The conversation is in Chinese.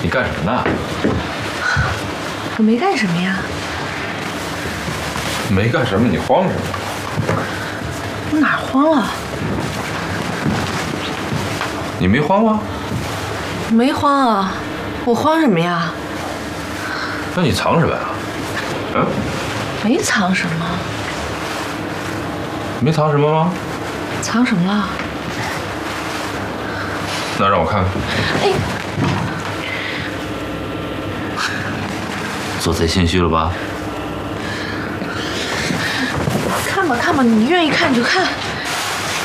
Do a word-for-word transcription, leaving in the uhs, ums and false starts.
你干什么呢？ 我没干什么呀。 没干什么，你慌什么？ 我哪慌了？ 你没慌吗？ 没慌啊，我慌什么呀？ 那你藏什么呀？嗯？ 没藏什么。 没藏什么吗？ 藏什么了？ 那让我看看。 哎， 做贼心虚了吧？ 看吧看吧，你愿意看你就看。